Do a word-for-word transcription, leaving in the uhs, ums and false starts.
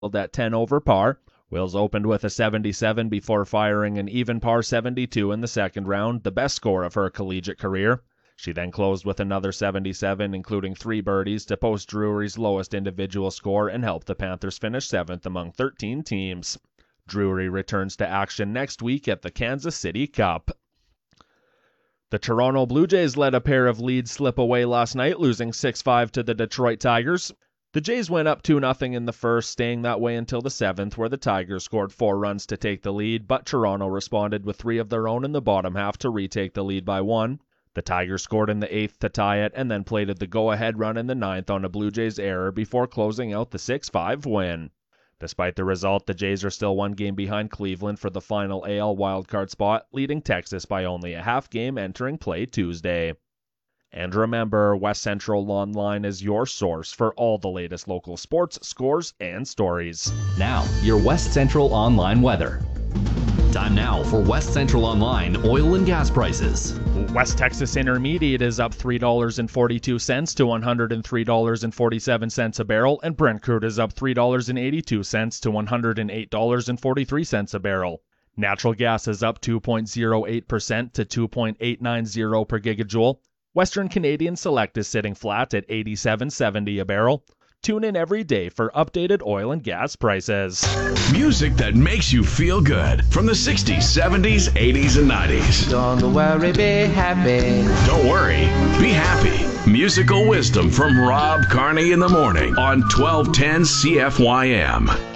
at ten over par. Wills opened with a seventy-seven before firing an even par seventy-two in the second round, the best score of her collegiate career. She then closed with another seventy-seven, including three birdies, to post Drury's lowest individual score and help the Panthers finish seventh among thirteen teams. Drury returns to action next week at the Kansas City Cup. The Toronto Blue Jays let a pair of leads slip away last night, losing six five to the Detroit Tigers. The Jays went up two nothing in the first, staying that way until the seventh, where the Tigers scored four runs to take the lead, but Toronto responded with three of their own in the bottom half to retake the lead by one. The Tigers scored in the eighth to tie it, and then plated the go-ahead run in the ninth on a Blue Jays error before closing out the six five win. Despite the result, the Jays are still one game behind Cleveland for the final A L wildcard spot, leading Texas by only a half game entering play Tuesday. And remember, West Central Online is your source for all the latest local sports, scores, and stories. Now, your West Central Online weather. Time now for West Central Online oil and gas prices. West Texas Intermediate is up three dollars and forty-two cents to one hundred three dollars and forty-seven cents a barrel, and Brent crude is up three dollars and eighty-two cents to one hundred eight dollars and forty-three cents a barrel. Natural gas is up two point oh eight percent to two point eight nine zero per gigajoule. Western Canadian Select is sitting flat at eighty-seven seventy a barrel. Tune in every day for updated oil and gas prices. Music that makes you feel good from the sixties, seventies, eighties, and nineties. Don't worry, be happy. Don't worry, be happy. Musical wisdom from Rob Carney in the morning on twelve ten C F Y M.